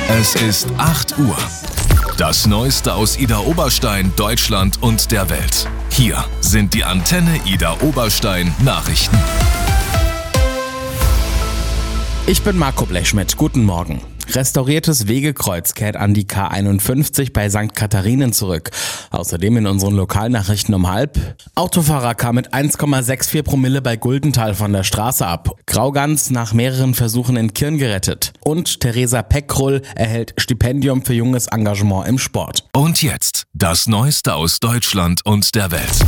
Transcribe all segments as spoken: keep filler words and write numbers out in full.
Es ist acht Uhr. Das Neueste aus Idar Oberstein, Deutschland und der Welt. Hier sind die Antenne Idar Oberstein Nachrichten. Ich bin Marco Blechschmidt. Guten Morgen. Restauriertes Wegekreuz kehrt an die K einundfünfzig bei Sankt Katharinen zurück. Außerdem in unseren Lokalnachrichten um halb. Autofahrer kam mit eins Komma vierundsechzig Promille bei Guldenthal von der Straße ab. Graugans nach mehreren Versuchen in Kirn gerettet. Und Theresa Peckrull erhält Stipendium für junges Engagement im Sport. Und jetzt das Neueste aus Deutschland und der Welt.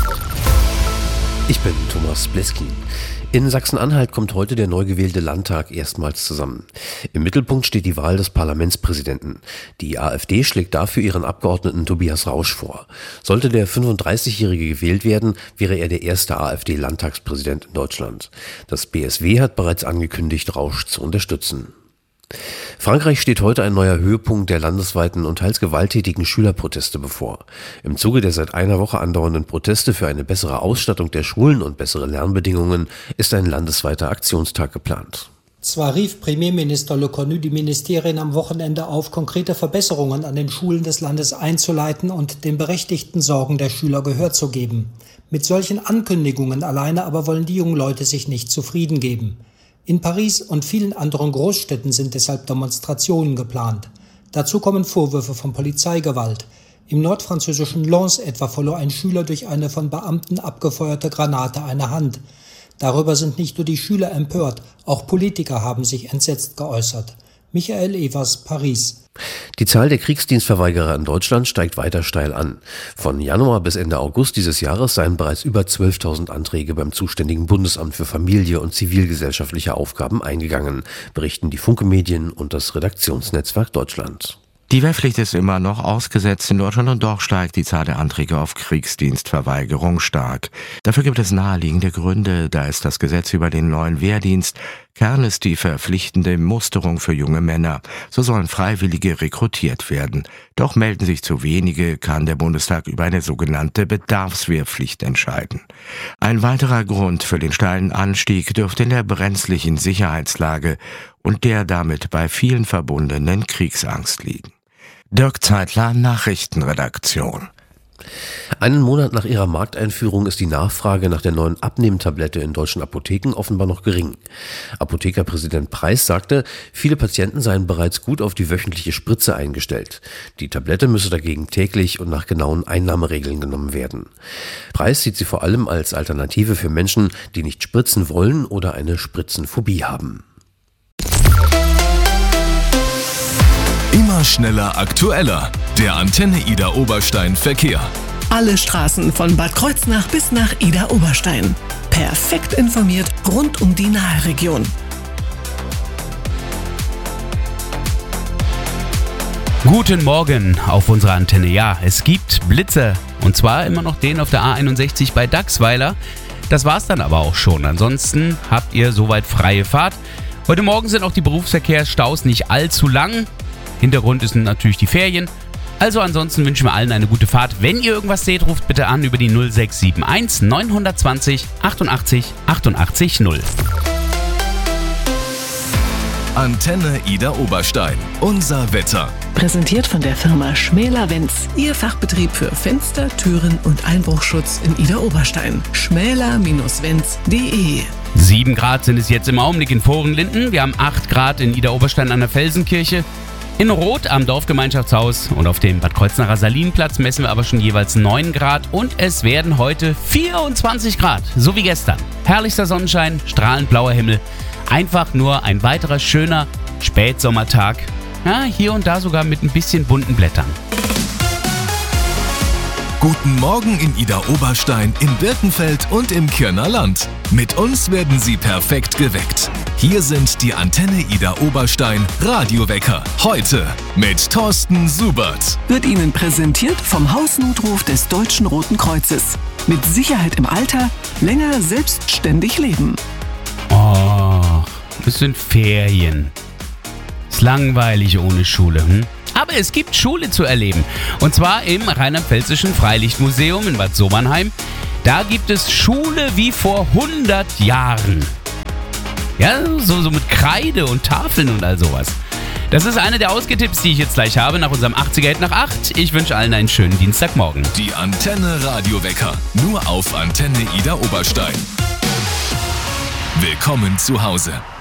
Ich bin Thomas Bleskin. In Sachsen-Anhalt kommt heute der neu gewählte Landtag erstmals zusammen. Im Mittelpunkt steht die Wahl des Parlamentspräsidenten. Die AfD schlägt dafür ihren Abgeordneten Tobias Rausch vor. Sollte der fünfunddreißigjährige gewählt werden, wäre er der erste AfD-Landtagspräsident in Deutschland. Das B S W hat bereits angekündigt, Rausch zu unterstützen. Frankreich steht heute ein neuer Höhepunkt der landesweiten und teils gewalttätigen Schülerproteste bevor. Im Zuge der seit einer Woche andauernden Proteste für eine bessere Ausstattung der Schulen und bessere Lernbedingungen ist ein landesweiter Aktionstag geplant. Zwar rief Premierminister Le Cornu die Ministerien am Wochenende auf, konkrete Verbesserungen an den Schulen des Landes einzuleiten und den berechtigten Sorgen der Schüler Gehör zu geben. Mit solchen Ankündigungen alleine aber wollen die jungen Leute sich nicht zufrieden geben. In Paris und vielen anderen Großstädten sind deshalb Demonstrationen geplant. Dazu kommen Vorwürfe von Polizeigewalt. Im nordfranzösischen Lens etwa verlor ein Schüler durch eine von Beamten abgefeuerte Granate eine Hand. Darüber sind nicht nur die Schüler empört, auch Politiker haben sich entsetzt geäußert. Michael Evers, Paris. Die Zahl der Kriegsdienstverweigerer in Deutschland steigt weiter steil an. Von Januar bis Ende August dieses Jahres seien bereits über zwölftausend Anträge beim zuständigen Bundesamt für Familie und zivilgesellschaftliche Aufgaben eingegangen, berichten die Funke Medien und das Redaktionsnetzwerk Deutschland. Die Wehrpflicht ist immer noch ausgesetzt in Deutschland und doch steigt die Zahl der Anträge auf Kriegsdienstverweigerung stark. Dafür gibt es naheliegende Gründe, da ist das Gesetz über den neuen Wehrdienst. Kern ist die verpflichtende Musterung für junge Männer. So sollen Freiwillige rekrutiert werden. Doch melden sich zu wenige, kann der Bundestag über eine sogenannte Bedarfswehrpflicht entscheiden. Ein weiterer Grund für den steilen Anstieg dürfte in der brenzlichen Sicherheitslage und der damit bei vielen verbundenen Kriegsangst liegen. Dirk Zeitler, Nachrichtenredaktion. Einen Monat nach ihrer Markteinführung ist die Nachfrage nach der neuen Abnehmtablette in deutschen Apotheken offenbar noch gering. Apothekerpräsident Preis sagte, viele Patienten seien bereits gut auf die wöchentliche Spritze eingestellt. Die Tablette müsse dagegen täglich und nach genauen Einnahmeregeln genommen werden. Preis sieht sie vor allem als Alternative für Menschen, die nicht spritzen wollen oder eine Spritzenphobie haben. Immer schneller, aktueller. Der Antenne Idar Oberstein Verkehr. Alle Straßen von Bad Kreuznach bis nach Idar Oberstein. Perfekt informiert rund um die Naheregion. Guten Morgen auf unserer Antenne. Ja, es gibt Blitze. Und zwar immer noch den auf der A einundsechzig bei Dachsweiler. Das war's dann aber auch schon. Ansonsten habt ihr soweit freie Fahrt. Heute Morgen sind auch die Berufsverkehrsstaus nicht allzu lang. Hintergrund ist natürlich die Ferien. Also ansonsten wünschen wir allen eine gute Fahrt. Wenn ihr irgendwas seht, ruft bitte an über die null sechs sieben eins neun zwei null achtundachtzig achtundachtzig null. Antenne Idar Oberstein. Unser Wetter. Präsentiert von der Firma Schmäler-Wenz. Ihr Fachbetrieb für Fenster, Türen und Einbruchschutz in Idar Oberstein. schmäler Bindestrich wenz punkt de. sieben Grad sind es jetzt im Augenblick in Vorenlinden. Wir haben acht Grad in Idar Oberstein an der Felsenkirche. In Roth am Dorfgemeinschaftshaus und auf dem Bad Kreuznacher Salinplatz messen wir aber schon jeweils neun Grad und es werden heute vierundzwanzig Grad, so wie gestern. Herrlichster Sonnenschein, strahlend blauer Himmel. Einfach nur ein weiterer schöner Spätsommertag. Ja, hier und da sogar mit ein bisschen bunten Blättern. Guten Morgen in Idar Oberstein, im Birkenfeld und im Kirner Land. Mit uns werden Sie perfekt geweckt. Hier sind die Antenne Idar Oberstein Radiowecker. Heute mit Thorsten Subert. Wird Ihnen präsentiert vom Hausnotruf des Deutschen Roten Kreuzes. Mit Sicherheit im Alter, länger selbstständig leben. Oh, es sind Ferien. Ist langweilig ohne Schule, hm? Aber es gibt Schule zu erleben. Und zwar im Rheinland-Pfälzischen Freilichtmuseum in Bad Sobernheim. Da gibt es Schule wie vor hundert Jahren. Ja, so, so mit Kreide und Tafeln und all sowas. Das ist eine der Ausgetipps, die ich jetzt gleich habe nach unserem achtziger-Hit nach acht. Ich wünsche allen einen schönen Dienstagmorgen. Die Antenne Radiowecker. Nur auf Antenne Ida Oberstein. Willkommen zu Hause.